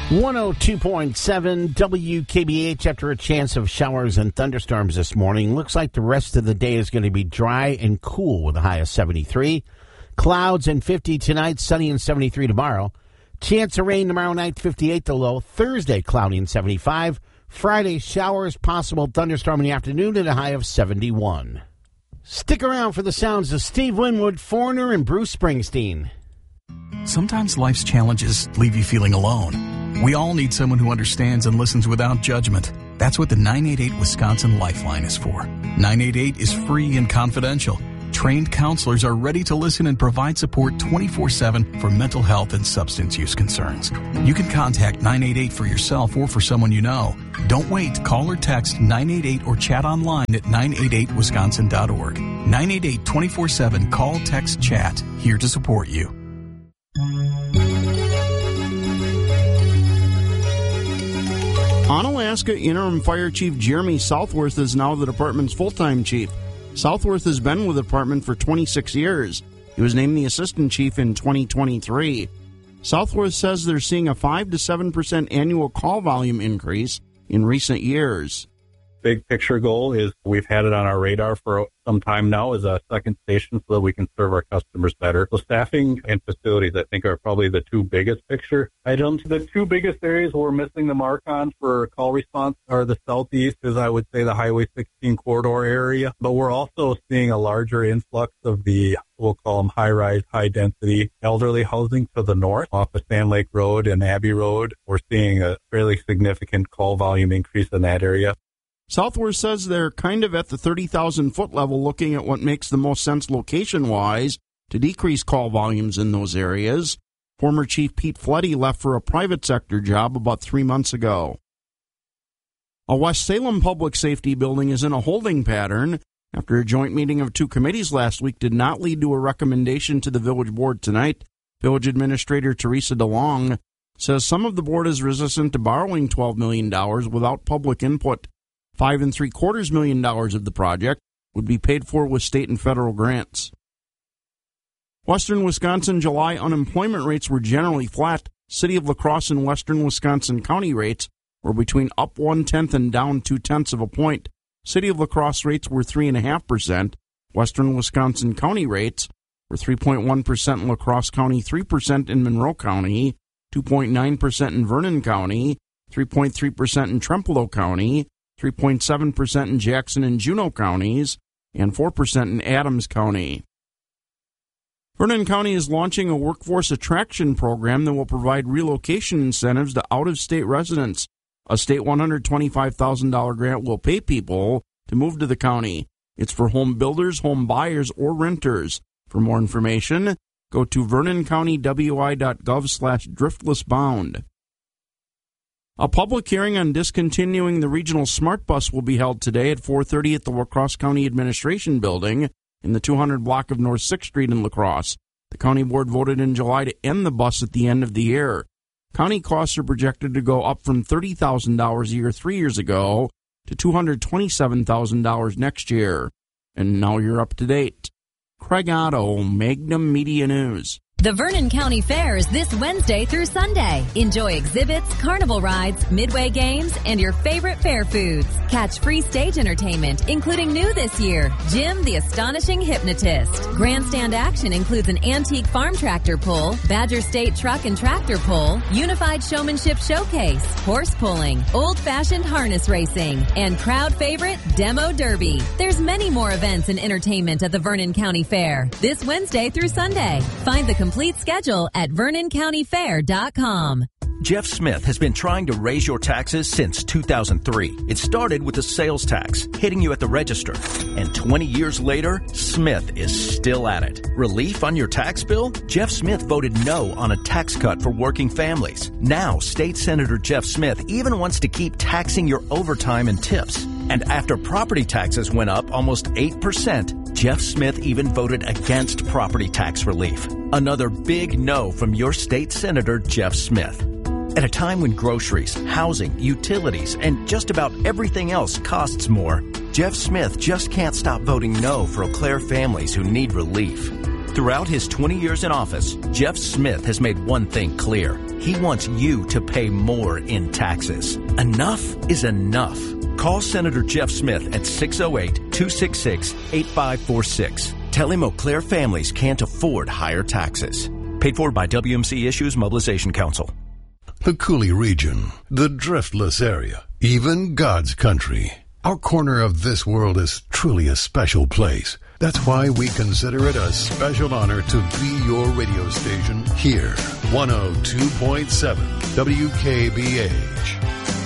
102.7 WKBH. After a chance of showers and thunderstorms this morning, looks like the rest of the day is going to be dry and cool with a high of 73. Clouds and 50 tonight, sunny and 73 tomorrow. Chance of rain tomorrow night, 58 the low. Thursday, cloudy and 75. Friday, showers, possible thunderstorm in the afternoon at a high of 71. Stick around for the sounds of Steve Winwood, Foreigner, and Bruce Springsteen. Sometimes life's challenges leave you feeling alone. We all need someone who understands and listens without judgment. That's what the 988 Wisconsin Lifeline is for. 988 is free and confidential. Trained counselors are ready to listen and provide support 24/7 for mental health and substance use concerns. You can contact 988 for yourself or for someone you know. Don't wait. Call or text 988 or chat online at 988wisconsin.org. 988 24/7. Call, text, chat. Here to support you. Onalaska Interim Fire Chief Jeremy Southworth is now the department's full-time chief. Southworth has been with the department for 26 years. He was named the assistant chief in 2023. Southworth says they're seeing a 5 to 7% annual call volume increase in recent years. Big picture goal is we've had it on our radar for some time now as a second station so that we can serve our customers better. So staffing and facilities, I think, are probably the two biggest picture items. The two biggest areas we're missing the mark on for call response are the southeast, as I would say the Highway 16 corridor area. But we're also seeing a larger influx of the, we'll call them high-rise, high-density elderly housing to the north off of Sand Lake Road and Abbey Road. We're seeing a fairly significant call volume increase in that area. Southworth says they're kind of at the 30,000-foot level looking at what makes the most sense location-wise to decrease call volumes in those areas. Former Chief Pete Fletty left for a private sector job about 3 months ago. A West Salem public safety building is in a holding pattern after a joint meeting of two committees last week did not lead to a recommendation to the village board tonight. Village Administrator Teresa DeLong says some of the board is resistant to borrowing $12 million without public input. $5.75 million of the project would be paid for with state and federal grants. Western Wisconsin July unemployment rates were generally flat. City of La Crosse and Western Wisconsin County rates were between up 1/10 and down 0.2 of a point. City of La Crosse rates were 3.5%. Western Wisconsin County rates were 3.1% in La Crosse County, 3% in Monroe County, 2.9% in Vernon County, 3.3% in Trempealeau County, 3.7% in Jackson and Juneau counties, and 4% in Adams County. Vernon County is launching a workforce attraction program that will provide relocation incentives to out-of-state residents. A state $125,000 grant will pay people to move to the county. It's for home builders, home buyers, or renters. For more information, go to vernoncountywi.gov/driftlessbound. A public hearing on discontinuing the regional smart bus will be held today at 4:30 at the La Crosse County Administration Building in the 200 block of North 6th Street in La Crosse. The county board voted in July to end the bus at the end of the year. County costs are projected to go up from $30,000 a year 3 years ago to $227,000 next year. And now you're up to date. Craig Otto, Magnum Media News. The Vernon County Fair is this Wednesday through Sunday. Enjoy exhibits, carnival rides, midway games, and your favorite fair foods. Catch free stage entertainment, including new this year, Jim the Astonishing Hypnotist. Grandstand action includes an antique farm tractor pull, Badger State truck and tractor pull, unified showmanship showcase, horse pulling, old-fashioned harness racing, and crowd favorite, Demo Derby. There's many more events and entertainment at the Vernon County Fair this Wednesday through Sunday. Find the complete schedule at VernonCountyFair.com. Jeff Smith has been trying to raise your taxes since 2003. It started with the sales tax, hitting you at the register. And 20 years later, Smith is still at it. Relief on your tax bill? Jeff Smith voted no on a tax cut for working families. Now, State Senator Jeff Smith even wants to keep taxing your overtime and tips. And after property taxes went up almost 8%, Jeff Smith even voted against property tax relief. Another big no from your state senator, Jeff Smith. At a time when groceries, housing, utilities, and just about everything else costs more, Jeff Smith just can't stop voting no for Eau Claire families who need relief. Throughout his 20 years in office, Jeff Smith has made one thing clear. He wants you to pay more in taxes. Enough is enough. Call Senator Jeff Smith at 608-266-8546. Tell him Eau Claire families can't afford higher taxes. Paid for by WMC Issues Mobilization Council. The Coulee region, the driftless area, even God's country. Our corner of this world is truly a special place. That's why we consider it a special honor to be your radio station here. 102.7 WKBH.